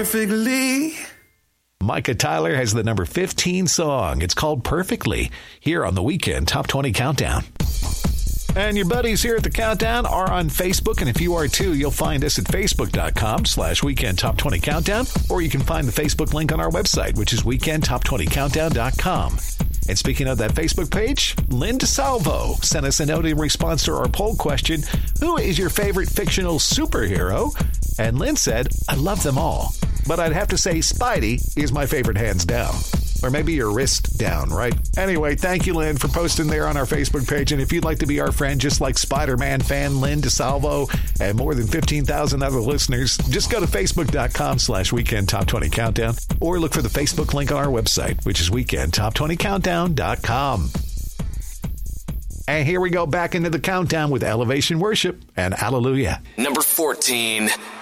Perfectly. Micah Tyler has the number 15 song. It's called Perfectly, here on the Weekend Top 20 Countdown. And your buddies here at the Countdown are on Facebook, and if you are too, you'll find us at facebook.com/Weekend Top 20 Countdown, or you can find the Facebook link on our website, which is weekendtop20countdown.com. And speaking of that Facebook page, Lynn DeSalvo sent us a note in response to our poll question, who is your favorite fictional superhero? And Lynn said, I love them all, but I'd have to say Spidey is my favorite hands down. Or maybe your wrist down, right? Anyway, thank you, Lynn, for posting there on our Facebook page. And if you'd like to be our friend, just like Spider-Man fan Lynn DeSalvo and more than 15,000 other listeners, just go to facebook.com/Weekend Top 20 Countdown or look for the Facebook link on our website, which is weekendtop20countdown.com. And here we go back into the countdown with Elevation Worship and Hallelujah. Number 14.